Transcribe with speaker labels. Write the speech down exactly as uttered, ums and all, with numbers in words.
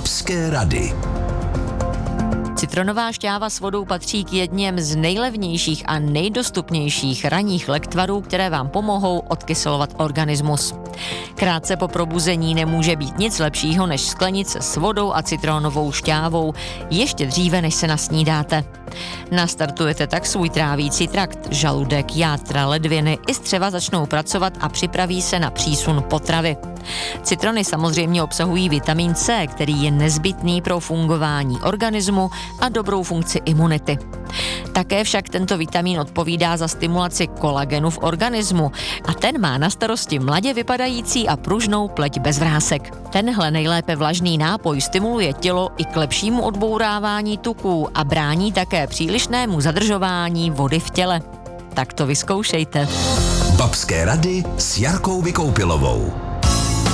Speaker 1: Babské rady.
Speaker 2: Citronová šťáva s vodou patří k jedněm z nejlevnějších a nejdostupnějších ranních lektvarů, které vám pomohou odkyselovat organismus. Krátce po probuzení nemůže být nic lepšího než sklenice s vodou a citronovou šťávou, ještě dříve, než se nasnídáte. Nastartujete tak svůj trávící trakt, žaludek, játra, ledviny i střeva začnou pracovat a připraví se na přísun potravy. Citrony samozřejmě obsahují vitamin C, který je nezbytný pro fungování organismu a dobrou funkci imunity. Také však tento vitamin odpovídá za stimulaci kolagenu v organismu a ten má na starosti mladě vypadající a pružnou pleť bez vrásek. Tenhle nejlépe vlažný nápoj stimuluje tělo i k lepšímu odbourávání tuků a brání také přílišnému zadržování vody v těle. Tak to vyzkoušejte.
Speaker 1: Babské rady s Jarkou Vykoupilovou.